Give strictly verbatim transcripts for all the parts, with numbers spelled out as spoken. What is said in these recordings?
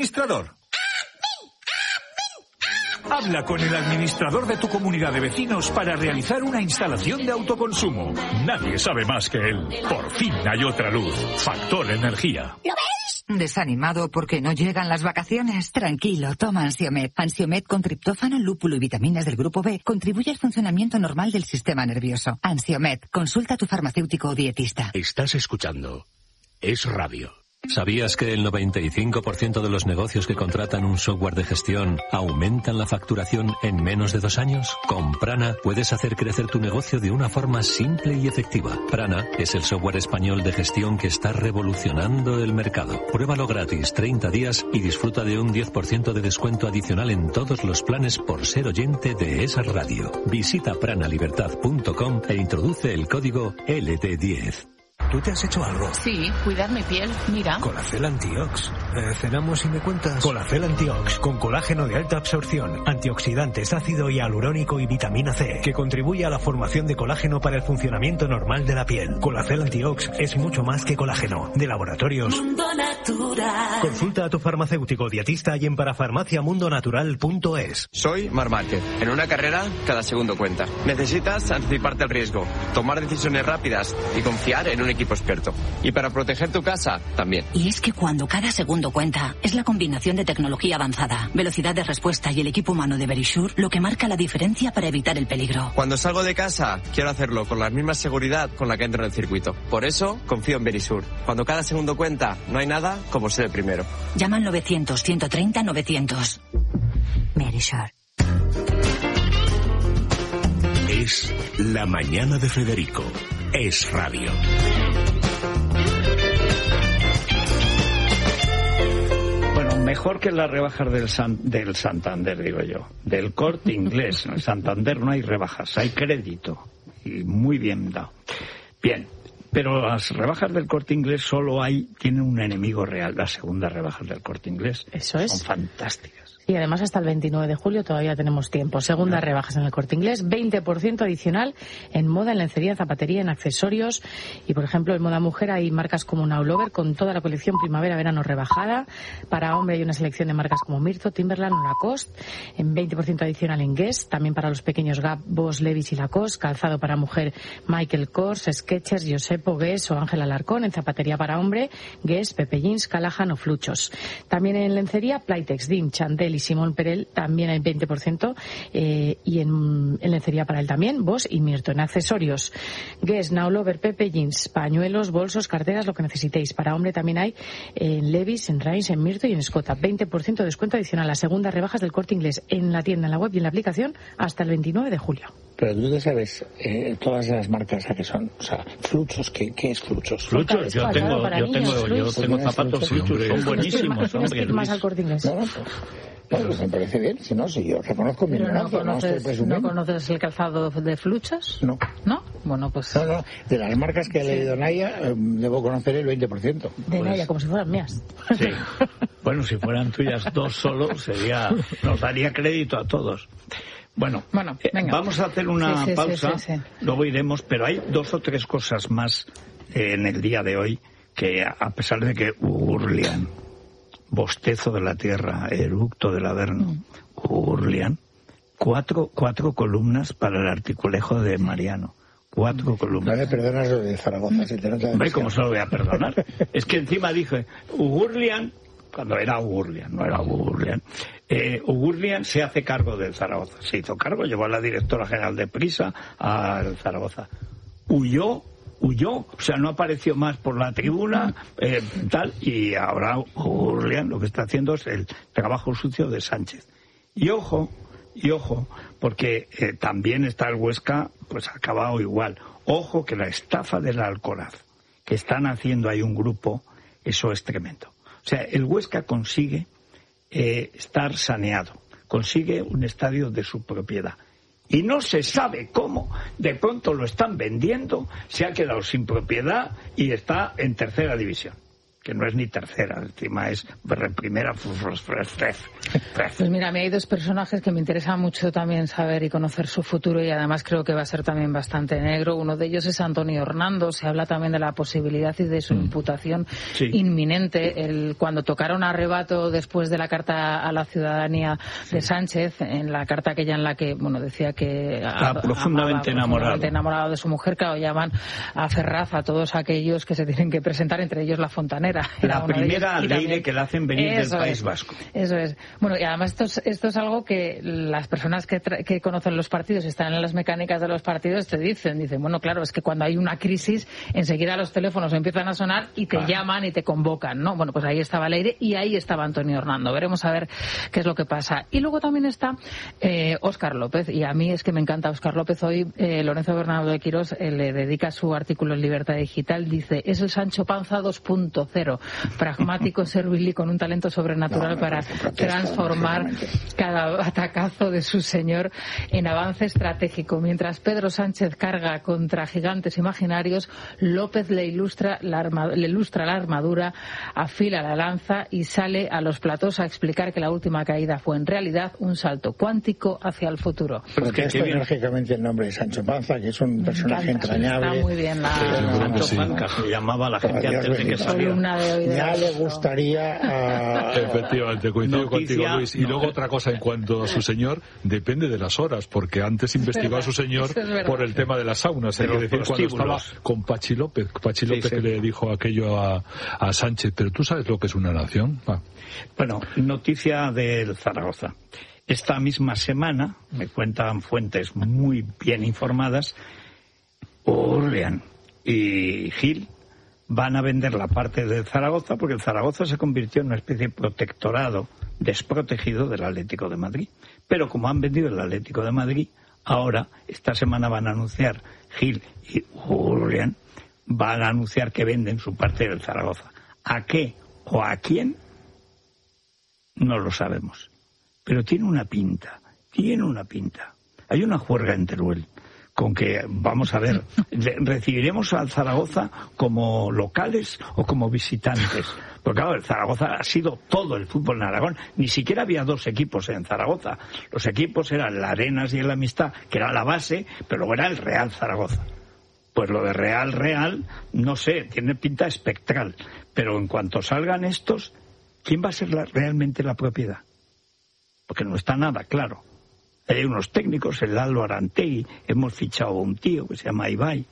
Administrador. Habla con el administrador de tu comunidad de vecinos para realizar una instalación de autoconsumo. Nadie sabe más que él. Por fin hay otra luz. Factor Energía. ¿Lo ves? ¿Desanimado porque no llegan las vacaciones? Tranquilo, toma Ansiomed. Ansiomed con triptófano, lúpulo y vitaminas del grupo B contribuye al funcionamiento normal del sistema nervioso. Ansiomed, consulta a tu farmacéutico o dietista. Estás escuchando Es Radio. ¿Sabías que el noventa y cinco por ciento de los negocios que contratan un software de gestión aumentan la facturación en menos de dos años? Con Prana puedes hacer crecer tu negocio de una forma simple y efectiva. Prana es el software español de gestión que está revolucionando el mercado. Pruébalo gratis treinta días y disfruta de un diez por ciento de descuento adicional en todos los planes por ser oyente de esa radio. Visita pranalibertad punto com e introduce el código L D diez. ¿Tú te has hecho algo? Sí, cuidar mi piel, mira. Colacel Antiox. Eh, cenamos y me cuentas. Colacel Antiox, con colágeno de alta absorción, antioxidantes, ácido hialurónico y vitamina C, que contribuye a la formación de colágeno para el funcionamiento normal de la piel. Colacel Antiox es mucho más que colágeno. De laboratorios Mundo Natural. Consulta a tu farmacéutico dietista y en parafarmacia mundo natural punto es. Soy Mar Márquez. En una carrera, cada segundo cuenta. Necesitas anticiparte al riesgo, tomar decisiones rápidas y confiar en un equipo experto. Y para proteger tu casa, también. Y es que cuando cada segundo cuenta, es la combinación de tecnología avanzada, velocidad de respuesta y el equipo humano de Verisure lo que marca la diferencia para evitar el peligro. Cuando salgo de casa, quiero hacerlo con la misma seguridad con la que entro en el circuito. Por eso, confío en Verisure. Cuando cada segundo cuenta, no hay nada como ser el primero. Llama al novecientos, ciento treinta, novecientos. Verisure. Es La Mañana de Federico. Es Radio. Bueno, mejor que las rebajas del, San, del Santander, digo yo. Del Corte Inglés. En Santander no hay rebajas, hay crédito. Y muy bien dado. Bien, pero las rebajas del Corte Inglés solo hay, tienen un enemigo real. Las segundas rebajas del Corte Inglés. Eso es. Son fantásticas. Y además hasta el veintinueve de julio todavía tenemos tiempo. Segundas rebajas en el Corte Inglés, veinte por ciento adicional en moda, en lencería, en zapatería, en accesorios. Y por ejemplo, en moda mujer hay marcas como Now Lover con toda la colección primavera-verano rebajada. Para hombre hay una selección de marcas como Mirto, Timberland o Lacoste. En veinte por ciento adicional en Guess. También para los pequeños Gap, Boss, Levi's y Lacoste. Calzado para mujer Michael Kors, Skechers, Josepo, Guess o Ángel Alarcón. En zapatería para hombre Guess, Pepe Jeans, Callahan o Fluchos. También en lencería Playtex, Dim, Chantel y Simón Perel también hay veinte por ciento eh, y en, en lencería para él también, Boss y Mirto. En accesorios, Guess, Now Lover, Pepe Jeans, pañuelos, bolsos, carteras, lo que necesitéis. Para hombre también hay en Levi's, en Reims, en Mirto y en Escota. veinte por ciento de descuento adicional. Las segundas rebajas del Corte Inglés en la tienda, en la web y en la aplicación hasta el veintinueve de julio. Pero tú te sabes eh, todas las marcas a que son. O sea, Fluchos, ¿qué, qué es Fluchos? Fluchos, yo tengo, yo tengo, yo tengo zapatos Fluchos, son buenísimos, hombre. Más al Corte Inglés. No, no, pues, bueno, pues me parece bien, si no, si yo reconozco mi ignorancia, no, no estoy presumiendo. ¿No conoces el calzado de Fluchas? No. ¿No? Bueno, pues... No, no, de las marcas que he leído Naya, eh, debo conocer el veinte por ciento. De pues, Naya, como si fueran mías. Sí. Bueno, si fueran tuyas dos solo, sería, nos daría crédito a todos. Bueno, bueno eh, vamos a hacer una sí, sí, pausa, sí, sí, sí. Luego iremos, pero hay dos o tres cosas más eh, en el día de hoy que, a pesar de que Urlian, bostezo de la tierra, eructo del Averno, mm. Urlian, cuatro, cuatro columnas para el articulejo de Mariano. Cuatro columnas. No le perdonas lo de Zaragoza, si te nota. Hombre, ¿cómo se lo voy a perdonar? Es que encima dije, Ugurlian, cuando era Ugurlian, no era Ugurlian, eh, Ugurlian se hace cargo del Zaragoza. Se hizo cargo, llevó a la directora general de Prisa al Zaragoza. Huyó, huyó, o sea, no apareció más por la tribuna, eh, tal, y ahora Ugurlian lo que está haciendo es el trabajo sucio de Sánchez. Y ojo, y ojo, porque eh, también está el Huesca, pues acabado igual. Ojo que la estafa del Alcoraz, que están haciendo ahí un grupo, eso es tremendo. O sea, el Huesca consigue eh, estar saneado, consigue un estadio de su propiedad. Y no se sabe cómo, de pronto lo están vendiendo, se ha quedado sin propiedad y está en tercera división. que no es ni tercera, encima es primera. Pues mira, a mí hay dos personajes que me interesa mucho también saber y conocer su futuro, y además creo que va a ser también bastante negro. Uno de ellos es Antonio Hernando. Se habla también de la posibilidad y de su mm. imputación sí. inminente. El, cuando tocaron arrebato después de la carta a la ciudadanía sí. de Sánchez, en la carta aquella en la que, bueno, decía que estaba a, profundamente amaba, enamorado. Profundamente enamorado de su mujer, claro, llaman a Ferraz a todos aquellos que se tienen que presentar, entre ellos la Fontanera. La primera al aire que la hacen venir del País es, Vasco. Eso es. Bueno, y además esto es, esto es algo que las personas que, que conocen los partidos, están en las mecánicas de los partidos, te dicen, dicen, bueno, claro, es que cuando hay una crisis, enseguida los teléfonos empiezan a sonar y te claro. llaman y te convocan, ¿no? Bueno, pues ahí estaba el aire y ahí estaba Antonio Hernando. Veremos a ver qué es lo que pasa. Y luego también está eh, Óscar López, y a mí es que me encanta Óscar López. Hoy eh, Lorenzo Bernardo de Quirós eh, le dedica su artículo en Libertad Digital, dice, es el Sancho Panza dos punto cero, pragmático, servil y con un talento sobrenatural no, para protesta, transformar cada atacazo de su señor en avance estratégico. Mientras Pedro Sánchez carga contra gigantes imaginarios, López le ilustra la, arma, le ilustra la armadura, afila la lanza y sale a los platós a explicar que la última caída fue en realidad un salto cuántico hacia el futuro. Protesto enérgicamente el nombre de Sancho Panza, que es un personaje entrañable. Está muy bien la... Sí, Sancho sí. Panza se llamaba la gente antes de que saliera. Ya le gustaría... Uh... Efectivamente, coincido Noticia, contigo, Luis. Y no, luego otra cosa en cuanto a su señor, depende de las horas, porque antes investigó a su señor es por el tema de las saunas. Hay que decir, cuando estaba con Pachi López, Pachi López sí, sí. que le dijo aquello a, a Sánchez. Pero tú sabes lo que es una nación. Ah. Bueno, noticia del Zaragoza. Esta misma semana, me cuentan fuentes muy bien informadas, Orlean y Gil van a vender la parte de Zaragoza, porque el Zaragoza se convirtió en una especie de protectorado desprotegido del Atlético de Madrid. Pero como han vendido el Atlético de Madrid, ahora, esta semana van a anunciar, Gil y Orlean, van a anunciar que venden su parte del Zaragoza. ¿A qué o a quién? No lo sabemos. Pero tiene una pinta, tiene una pinta. Hay una juerga en Teruel con que, vamos a ver, recibiremos al Zaragoza como locales o como visitantes. Porque claro, el Zaragoza ha sido todo el fútbol en Aragón. Ni siquiera había dos equipos en Zaragoza. Los equipos eran el Arenas y el Amistad, que era la base, pero luego era el Real Zaragoza. Pues lo de Real, Real, no sé, tiene pinta espectral. Pero en cuanto salgan estos, ¿quién va a ser la, realmente la propiedad? Porque no está nada claro. Hay unos técnicos, el Lalo Arantegui, hemos fichado a un tío que se llama Ibai,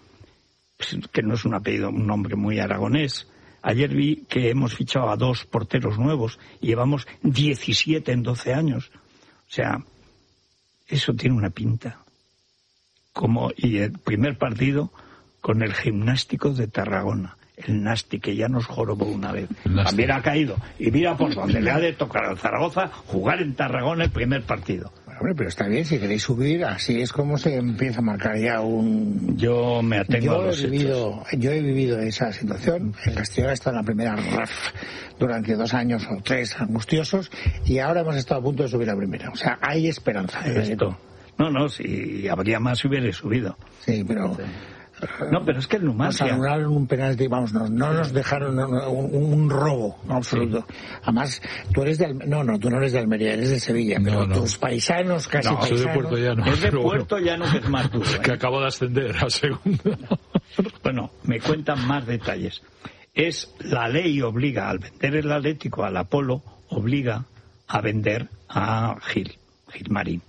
que no es un apellido, un nombre muy aragonés. Ayer vi que hemos fichado a dos porteros nuevos y llevamos diecisiete en doce años. O sea, eso tiene una pinta. Como, y el primer partido con el Gimnástico de Tarragona. El Nasti, que ya nos jorobó una vez. También ha caído. Y mira por donde le ha de tocar al Zaragoza jugar en Tarragona el primer partido. Bueno, hombre, pero está bien, si queréis subir, así es como se empieza a marcar ya un... Yo me atengo yo a los he vivido, hechos. Yo he vivido esa situación. El Castellón ha estado en la primera R A F durante dos años o tres angustiosos y ahora hemos estado a punto de subir a primera. O sea, hay esperanza. Esto. No, no, si habría más hubiera subido. Sí, pero... Sí. No, pero es que el Numancia... Nos anularon un penalti, vamos, no, no nos dejaron no, no, un, un robo absoluto. Sí. Además, tú eres de... No, no, tú no eres de Almería, eres de Sevilla, no, pero no. Tus paisanos, casi no, paisanos... Soy de Puerto Llano. Es de Puerto Llano, que es más duro. ¿eh? Que acabo de ascender a segundo. Bueno, me cuentan más detalles. Es la ley obliga, al vender el Atlético al Apolo, obliga a vender a Gil, Gilmarín.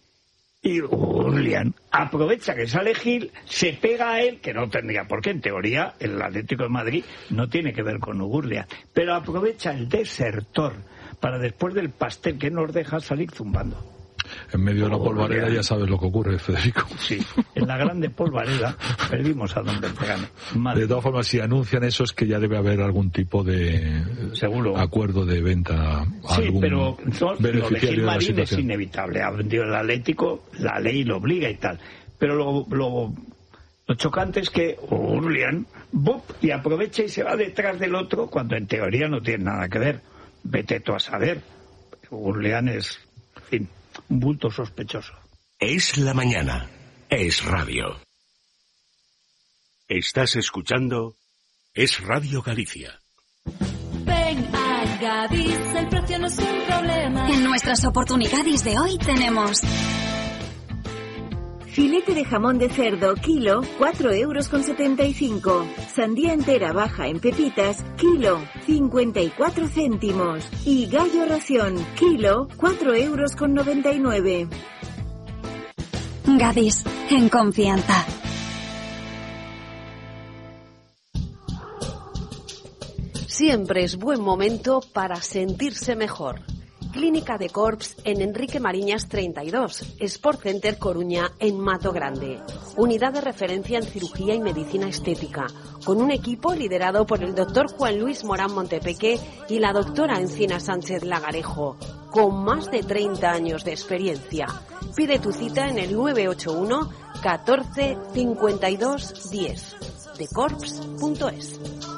Y Orlean aprovecha que sale Gil, se pega a él, que no tendría por qué, en teoría el Atlético de Madrid no tiene que ver con Orlean, pero aprovecha el desertor para después del pastel que nos deja salir zumbando. En medio de la polvareda ya sabes lo que ocurre, Federico. Sí, en la grande polvareda perdimos a don Beltrán. De todas formas, si anuncian eso es que ya debe haber algún tipo de Seguro. acuerdo de venta. Sí, algún pero no, lo de Gilmarín es inevitable. Ha vendido el Atlético, la ley lo obliga y tal. Pero lo, lo, lo chocante es que Orlean, ¡bop!, y aprovecha y se va detrás del otro cuando en teoría no tiene nada que ver. Vete tú a saber. Orlean es, en fin, un bulto sospechoso. Es la mañana. Es radio. Estás escuchando Es Radio Galicia. Gadis, el precio no es un problema. En nuestras oportunidades de hoy tenemos filete de jamón de cerdo, kilo, cuatro euros con setenta y cinco. Sandía entera baja en pepitas, kilo, cincuenta y cuatro céntimos. Y gallo ración, kilo, cuatro euros con noventa y nueve. Gadis, en confianza. Siempre es buen momento para sentirse mejor. Clínica de Corps en Enrique Mariñas treinta y dos, Sport Center Coruña en Mato Grande. Unidad de referencia en cirugía y medicina estética, con un equipo liderado por el doctor Juan Luis Morán Montepeque y la doctora Encina Sánchez Lagarejo, con más de treinta años de experiencia. Pide tu cita en el nueve ocho uno catorce cincuenta y dos diez, de corps punto es.